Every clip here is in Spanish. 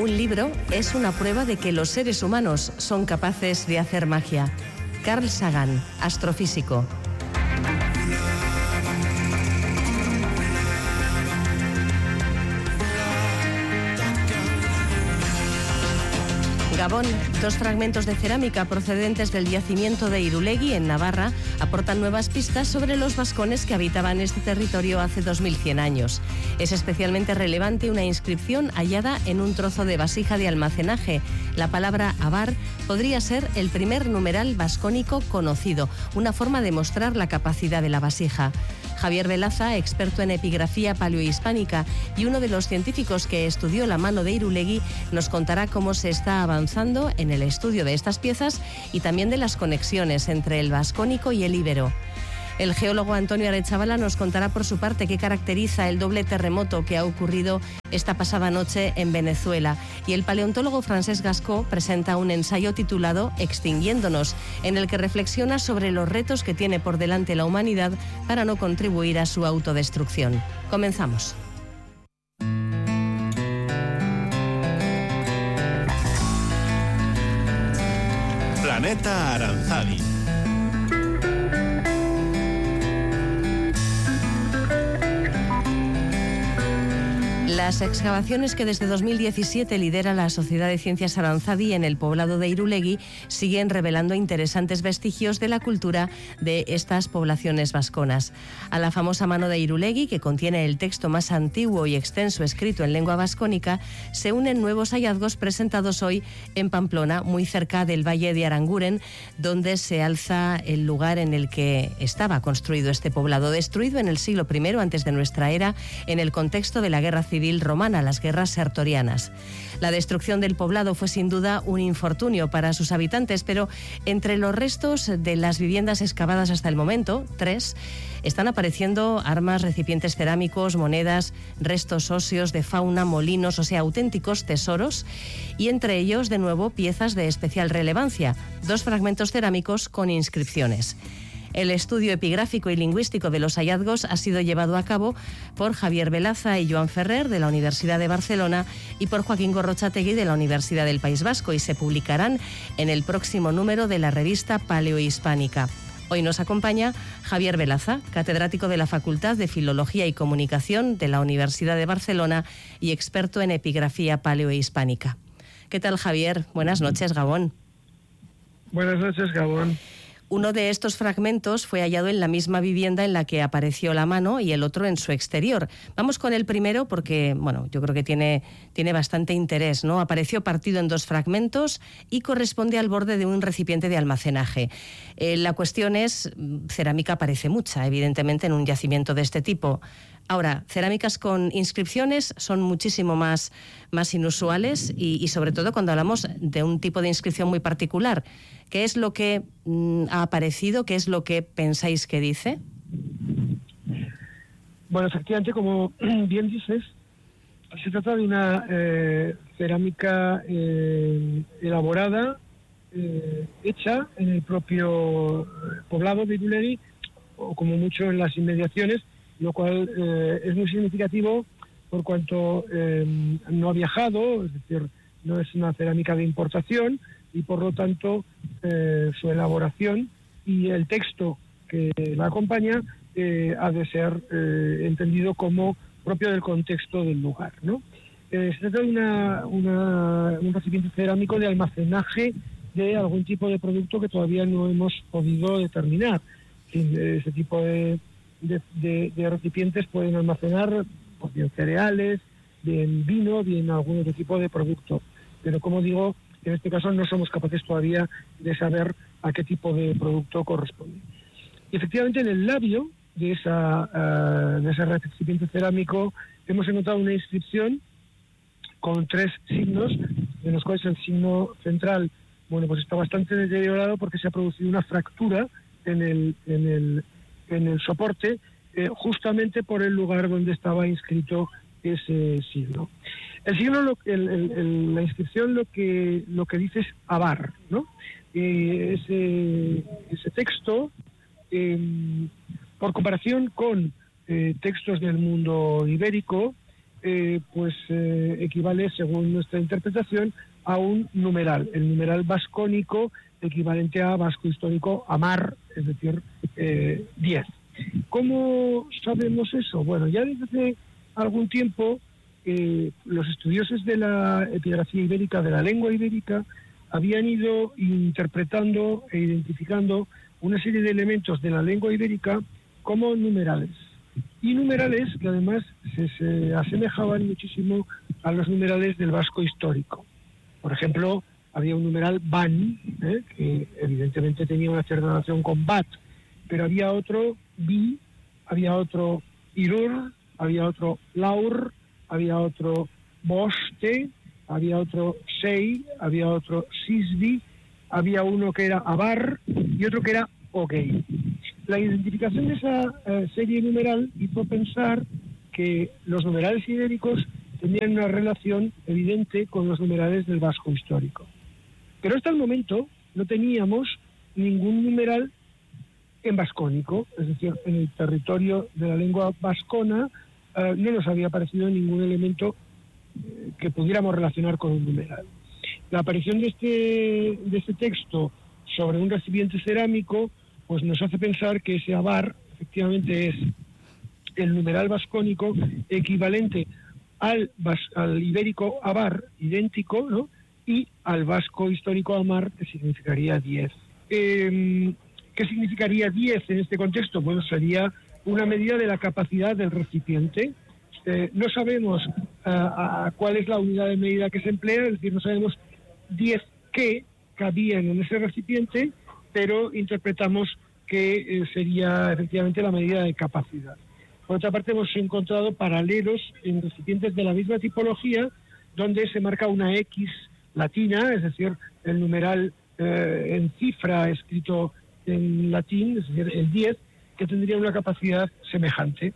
Un libro es una prueba de que los seres humanos son capaces de hacer magia. Carl Sagan, astrofísico. Gabón, 2 fragmentos de cerámica procedentes del yacimiento de Irulegui, en Navarra, aportan nuevas pistas sobre los vascones que habitaban este territorio hace 2100 años. Es especialmente relevante una inscripción hallada en un trozo de vasija de almacenaje. La palabra avar podría ser el primer numeral vascónico conocido, una forma de mostrar la capacidad de la vasija. Javier Velaza, experto en epigrafía paleohispánica y uno de los científicos que estudió la mano de Irulegui, nos contará cómo se está avanzando en el estudio de estas piezas y también de las conexiones entre el vascónico y el íbero. El geólogo Antonio Arechavala nos contará por su parte qué caracteriza el doble terremoto que ha ocurrido esta pasada noche en Venezuela. Y el paleontólogo Francesc Gascó presenta un ensayo titulado Extinguiéndonos, en el que reflexiona sobre los retos que tiene por delante la humanidad para no contribuir a su autodestrucción. Comenzamos. Planeta Aranzadi. Las excavaciones que desde 2017 lidera la Sociedad de Ciencias Aranzadi en el poblado de Irulegui siguen revelando interesantes vestigios de la cultura de estas poblaciones vasconas. A la famosa mano de Irulegui, que contiene el texto más antiguo y extenso escrito en lengua vascónica, se unen nuevos hallazgos presentados hoy en Pamplona, muy cerca del valle de Aranguren, donde se alza el lugar en el que estaba construido este poblado, destruido en el siglo I antes de nuestra era, en el contexto de la Guerra Civil Romana, las guerras sertorianas. La destrucción del poblado fue sin duda un infortunio para sus habitantes, pero entre los restos de las viviendas excavadas hasta el momento, 3, están apareciendo armas, recipientes cerámicos, monedas, restos óseos de fauna, molinos, o sea, auténticos tesoros, y entre ellos, de nuevo, piezas de especial relevancia, 2 fragmentos cerámicos con inscripciones. El estudio epigráfico y lingüístico de los hallazgos ha sido llevado a cabo por Javier Velaza y Joan Ferrer, de la Universidad de Barcelona, y por Joaquín Gorrochategui, de la Universidad del País Vasco, y se publicarán en el próximo número de la revista Paleohispánica. Hoy nos acompaña Javier Velaza, catedrático de la Facultad de Filología y Comunicación de la Universidad de Barcelona y experto en epigrafía paleohispánica. ¿Qué tal, Javier? Buenas noches, Gabón. Buenas noches, Gabón. Uno de estos fragmentos fue hallado en la misma vivienda en la que apareció la mano y el otro en su exterior. Vamos con el primero porque, bueno, yo creo que tiene bastante interés, ¿no? Apareció partido en 2 fragmentos y corresponde al borde de un recipiente de almacenaje. La cuestión es, cerámica aparece mucha, evidentemente, en un yacimiento de este tipo. Ahora, cerámicas con inscripciones son muchísimo más inusuales y sobre todo cuando hablamos de un tipo de inscripción muy particular. ¿Qué es lo que ha aparecido? ¿Qué es lo que pensáis que dice? Bueno, efectivamente, como bien dices, se trata de una cerámica elaborada, hecha en el propio poblado de Irulegui, o como mucho en las inmediaciones, lo cual es muy significativo por cuanto no ha viajado, es decir, no es una cerámica de importación, y por lo tanto su elaboración y el texto que la acompaña ha de ser entendido como propio del contexto del lugar, ¿no? Se trata de un recipiente cerámico de almacenaje de algún tipo de producto que todavía no hemos podido determinar. Ese tipo de recipientes pueden almacenar pues, bien cereales, bien vino, bien algún otro tipo de producto. Pero como digo, en este caso no somos capaces todavía de saber a qué tipo de producto corresponde. Y efectivamente en el labio de ese recipiente cerámico hemos encontrado una inscripción con 3 signos, de los cuales el signo central, bueno, pues está bastante deteriorado porque se ha producido una fractura en el soporte, justamente por el lugar donde estaba inscrito ese signo. El signo, la inscripción lo que dice es avar, ¿no? Ese texto, por comparación con textos del mundo ibérico, equivale, según nuestra interpretación, a un numeral, el numeral vascónico equivalente a vasco histórico amar, es decir, 10. ¿Cómo sabemos eso? Bueno, ya desde hace algún tiempo los estudiosos de la epigrafía ibérica, de la lengua ibérica, habían ido interpretando e identificando una serie de elementos de la lengua ibérica como numerales. Y numerales que además se asemejaban muchísimo a los numerales del vasco histórico. Por ejemplo, había un numeral ban, que evidentemente tenía una cierta relación con bat, pero había otro bi, había otro irur, había otro laur, había otro boste, había otro sei, había otro sisbi, había uno que era abar y otro que era ogei. La identificación de esa serie numeral hizo pensar que los numerales ibéricos tenían una relación evidente con los numerales del vasco histórico. Pero hasta el momento no teníamos ningún numeral en vascónico, es decir, en el territorio de la lengua vascona no nos había aparecido ningún elemento que pudiéramos relacionar con un numeral. La aparición de este texto sobre un recipiente cerámico pues nos hace pensar que ese abar efectivamente es el numeral vascónico equivalente al ibérico abar, idéntico, ¿no?, y al vasco histórico amar, que significaría 10. ¿Qué significaría 10 en este contexto? Bueno, sería una medida de la capacidad del recipiente. No sabemos cuál es la unidad de medida que se emplea, es decir, no sabemos 10 qué cabían en ese recipiente, pero interpretamos que sería efectivamente la medida de capacidad. Por otra parte, hemos encontrado paralelos en recipientes de la misma tipología, donde se marca una X latina, es decir, el numeral en cifra escrito en latín, es decir, el 10, que tendría una capacidad semejante.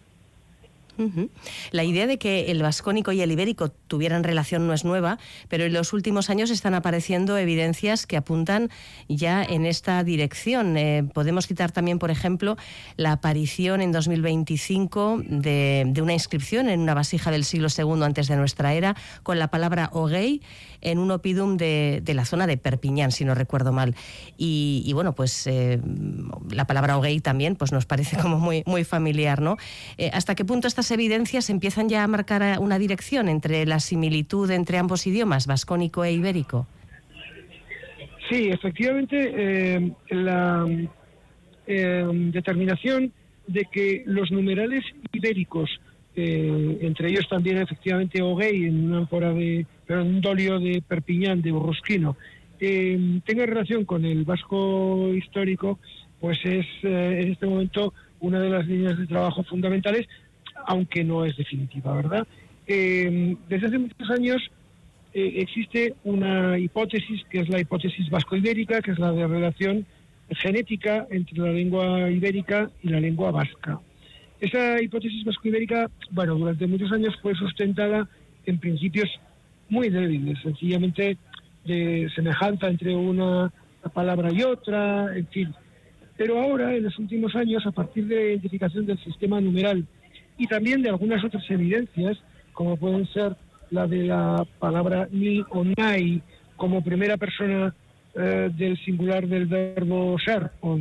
La idea de que el vascónico y el ibérico tuvieran relación no es nueva, pero en los últimos años están apareciendo evidencias que apuntan ya en esta dirección. Podemos citar también, por ejemplo, la aparición en 2025 de una inscripción en una vasija del siglo II antes de nuestra era con la palabra ogei en un oppidum de la zona de Perpiñán, si no recuerdo mal. Y bueno, pues la palabra ogei también pues nos parece como muy, muy familiar, ¿no? ¿Hasta qué punto estas evidencias empiezan ya a marcar una dirección entre la similitud entre ambos idiomas, vascónico e ibérico? Sí, efectivamente, la determinación de que los numerales ibéricos, entre ellos también efectivamente ogei en una ámpora en un dolio de Perpiñán, de Urrusquino, tenga relación con el vasco histórico, pues es en este momento una de las líneas de trabajo fundamentales, aunque no es definitiva, ¿verdad? Desde hace muchos años existe una hipótesis, que es la hipótesis vasco-ibérica, que es la de relación genética entre la lengua ibérica y la lengua vasca. Esa hipótesis vasco-ibérica, bueno, durante muchos años fue sustentada en principios muy débiles, sencillamente de semejanza entre una palabra y otra, en fin. Pero ahora, en los últimos años, a partir de la identificación del sistema numeral y también de algunas otras evidencias, como pueden ser la de la palabra ni o nai como primera persona del singular del verbo ser, o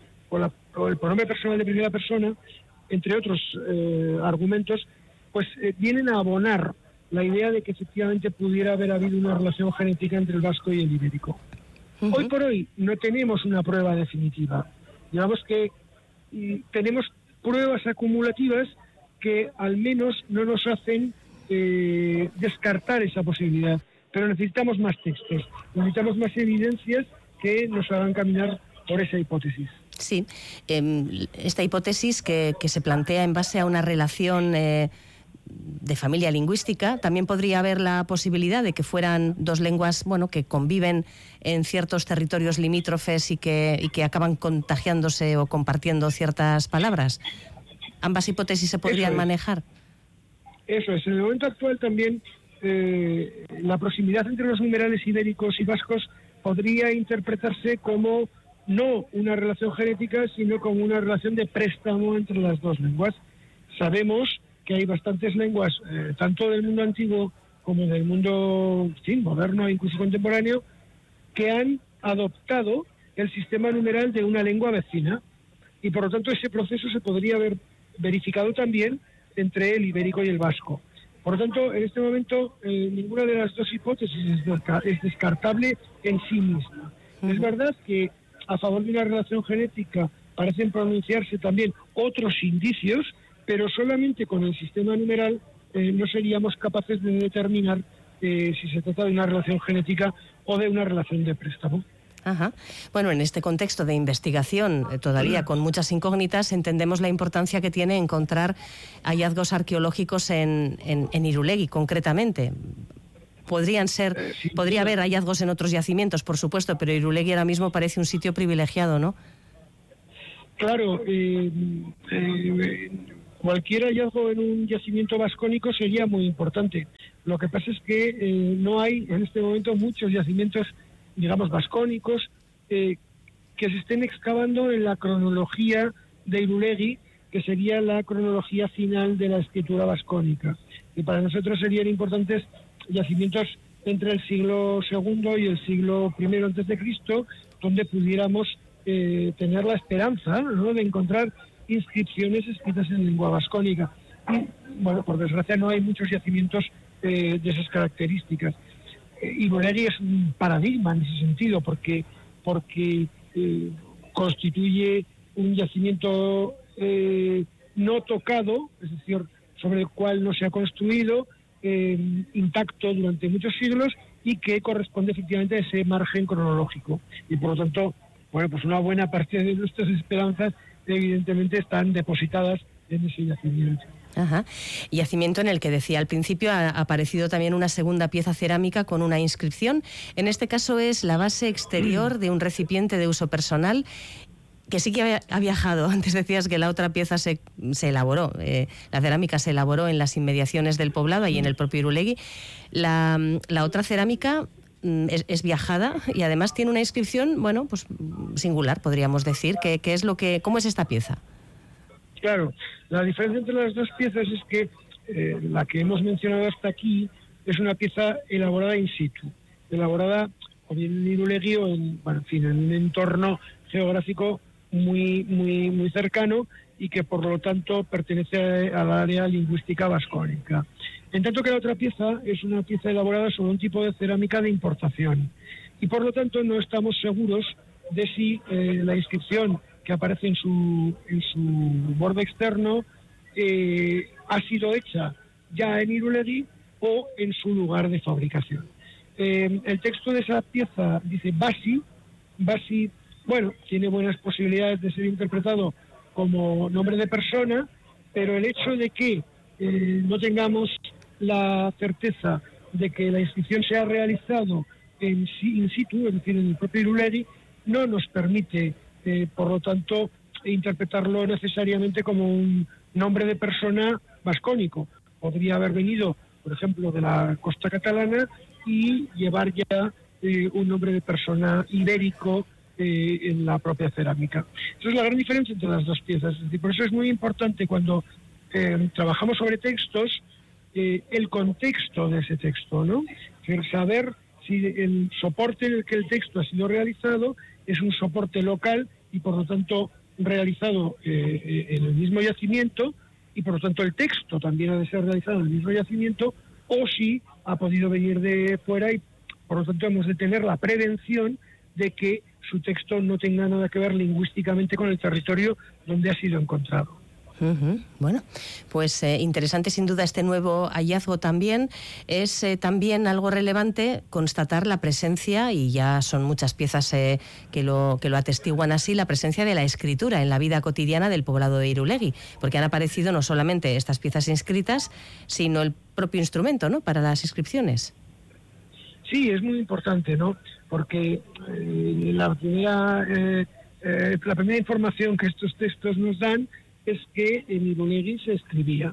el pronombre personal de primera persona, entre otros argumentos, pues vienen a abonar la idea de que efectivamente pudiera haber habido una relación genética entre el vasco y el ibérico. Hoy por hoy no tenemos una prueba definitiva. Digamos que tenemos pruebas acumulativas que al menos no nos hacen descartar esa posibilidad, pero necesitamos más textos, necesitamos más evidencias que nos hagan caminar por esa hipótesis. Sí, esta hipótesis que se plantea en base a una relación de familia lingüística, también podría haber la posibilidad de que fueran dos lenguas, bueno, que conviven en ciertos territorios limítrofes y que acaban contagiándose o compartiendo ciertas palabras. ¿Ambas hipótesis se podrían manejar? Eso es. En el momento actual también la proximidad entre los numerales ibéricos y vascos podría interpretarse como no una relación genética, sino como una relación de préstamo entre las dos lenguas. Sabemos que hay bastantes lenguas, tanto del mundo antiguo como del mundo moderno e incluso contemporáneo, que han adoptado el sistema numeral de una lengua vecina. Y por lo tanto ese proceso se podría haber verificado también entre el ibérico y el vasco. Por lo tanto, en este momento ninguna de las dos hipótesis es descartable en sí misma. Es verdad que a favor de una relación genética parecen pronunciarse también otros indicios, pero solamente con el sistema numeral no seríamos capaces de determinar si se trata de una relación genética o de una relación de préstamo. Ajá. Bueno, en este contexto de investigación, todavía con muchas incógnitas, entendemos la importancia que tiene encontrar hallazgos arqueológicos en Irulegui, concretamente. Podría haber hallazgos en otros yacimientos, por supuesto, pero Irulegui ahora mismo parece un sitio privilegiado, ¿no? Claro, cualquier hallazgo en un yacimiento vascónico sería muy importante. Lo que pasa es que no hay en este momento muchos yacimientos, digamos, vascónicos, que se estén excavando en la cronología de Irulegui, que sería la cronología final de la escritura vascónica. Y para nosotros serían importantes yacimientos entre el siglo II y el siglo I a.C., donde pudiéramos tener la esperanza, ¿no?, de encontrar inscripciones escritas en lengua vascónica. Y, bueno, por desgracia no hay muchos yacimientos de esas características. Irulegui es un paradigma en ese sentido, porque constituye un yacimiento no tocado, es decir, sobre el cual no se ha construido, intacto durante muchos siglos, y que corresponde efectivamente a ese margen cronológico. Y por lo tanto, bueno, pues una buena parte de nuestras esperanzas evidentemente están depositadas en ese yacimiento. Ajá. Yacimiento en el que decía al principio ha aparecido también una segunda pieza cerámica con una inscripción. En este caso es la base exterior de un recipiente de uso personal, que sí que ha viajado. Antes decías que la otra pieza se elaboró, la cerámica se elaboró en las inmediaciones del poblado, ahí en el propio Irulegui. La otra cerámica es viajada y además tiene una inscripción, bueno, pues singular, podríamos decir. ¿Cómo es esta pieza? Claro, la diferencia entre las dos piezas es que la que hemos mencionado hasta aquí es una pieza elaborada in situ, elaborada o bien en Irulegui o en un entorno geográfico muy cercano, y que por lo tanto pertenece al área lingüística vascónica. En tanto que la otra pieza es una pieza elaborada sobre un tipo de cerámica de importación, y por lo tanto no estamos seguros de si la inscripción que aparece en su borde externo ha sido hecha ya en Irulegui o en su lugar de fabricación. El texto de esa pieza dice Basi. Basi, bueno, tiene buenas posibilidades de ser interpretado como nombre de persona, pero el hecho de que no tengamos la certeza de que la inscripción se ha realizado in situ, es decir, en el propio Irulegui, no nos permite, por lo tanto, interpretarlo necesariamente como un nombre de persona vascónico. Podría haber venido, por ejemplo, de la costa catalana y llevar ya un nombre de persona ibérico en la propia cerámica. Esa es la gran diferencia entre las dos piezas. Es decir, por eso es muy importante cuando trabajamos sobre textos, el contexto de ese texto, ¿no? Saber si el soporte en el que el texto ha sido realizado es un soporte local y por lo tanto realizado en el mismo yacimiento, y por lo tanto el texto también ha de ser realizado en el mismo yacimiento, o si ha podido venir de fuera, y por lo tanto hemos de tener la prevención de que su texto no tenga nada que ver lingüísticamente con el territorio donde ha sido encontrado. Bueno, pues interesante sin duda este nuevo hallazgo también. Es también algo relevante constatar la presencia, y ya son muchas piezas que lo atestiguan así, la presencia de la escritura en la vida cotidiana del poblado de Irulegui, porque han aparecido no solamente estas piezas inscritas, sino el propio instrumento, ¿no?, para las inscripciones. Sí, es muy importante, ¿no?, porque la primera información que estos textos nos dan es que en Irulegui se escribía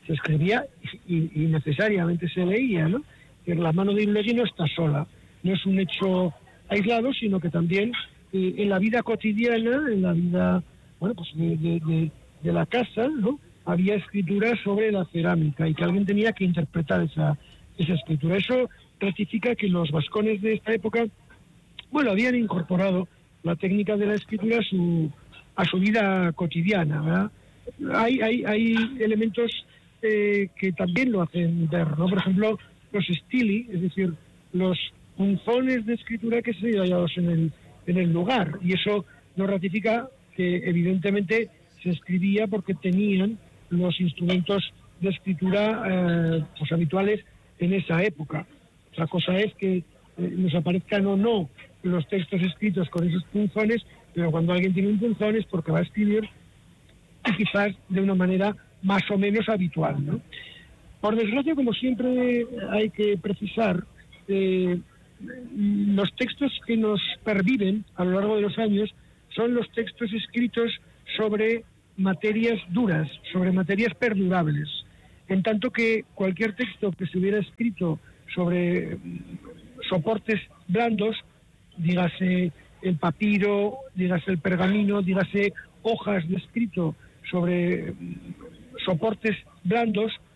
y necesariamente se leía, ¿no? Que la mano de Irulegui no está sola, no es un hecho aislado, sino que también en la vida cotidiana, en la vida, bueno, pues de la casa, ¿no?, había escritura sobre la cerámica y que alguien tenía que interpretar esa escritura. Eso ratifica que los vascones de esta época, bueno, habían incorporado la técnica de la escritura a su vida cotidiana, ¿verdad? Hay elementos que también lo hacen ver, ¿no? Por ejemplo, los stili, es decir, los punzones de escritura que se hallados en el lugar, y eso nos ratifica que evidentemente se escribía porque tenían los instrumentos de escritura pues habituales en esa época. Otra cosa es que nos aparezcan o no los textos escritos con esos punzones, pero cuando alguien tiene un punzón es porque va a escribir y quizás de una manera más o menos habitual, ¿no? Por desgracia, como siempre hay que precisar, los textos que nos perviven a lo largo de los años son los textos escritos sobre materias duras, sobre materias perdurables, en tanto que cualquier texto que se hubiera escrito sobre soportes blandos, dígase el papiro, dígase el pergamino, dígase hojas de escrito sobre soportes blandos,